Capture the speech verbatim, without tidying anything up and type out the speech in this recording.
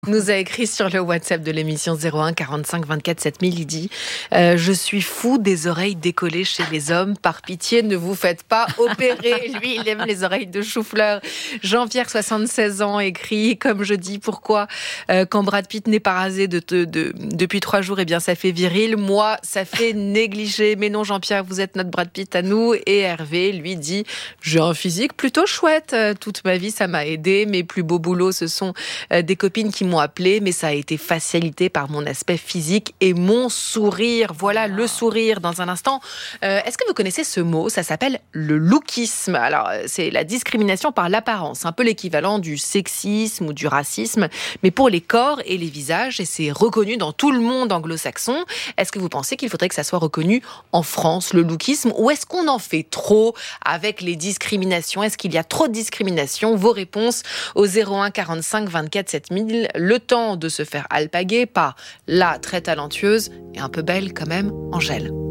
nous a écrit sur le WhatsApp de l'émission zéro un quarante-cinq vingt-quatre sept mille. Il dit euh, « Je suis fou des oreilles décollées chez les hommes. Par pitié, ne vous faites pas opérer. » Lui, il aime les oreilles de chou-fleur. Jean-Pierre, soixante-seize ans, écrit « Comme je dis, pourquoi euh, quand Brad Pitt n'est pas rasé de, de, de, depuis trois jours, eh bien ça fait viril. Moi, ça fait négligé. Mais non, Jean-Pierre, vous êtes notre Brad Pitt à nous. » Et Hervé, lui, dit « J'ai un physique plutôt chouette. Toute ma vie, ça m'a aidé. Mes plus beaux boulots, ce sont euh, des copines qui m'ont appelé, mais ça a été facilité par mon aspect physique et mon sourire. » Voilà, le sourire dans un instant. Euh, est-ce que vous connaissez ce mot ? Ça s'appelle le lookisme. Alors, c'est la discrimination par l'apparence, un peu l'équivalent du sexisme ou du racisme, mais pour les corps et les visages, et c'est reconnu dans tout le monde anglo-saxon. Est-ce que vous pensez qu'il faudrait que ça soit reconnu en France, le lookisme, ou est-ce qu'on en fait trop avec les discriminations ? Est-ce qu'il y a trop de discrimination ? Vos réponses au zéro un quarante-cinq vingt-quatre sept mille. Le temps de se faire alpaguer par la très talentueuse et un peu belle quand même, Angèle.